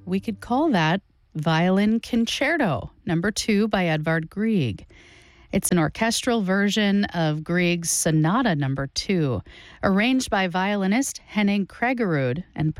we could call that Violin Concerto, number 2 by Edvard Grieg. It's an orchestral version of Grieg's Sonata number 2, arranged by violinist Henning Kregerud and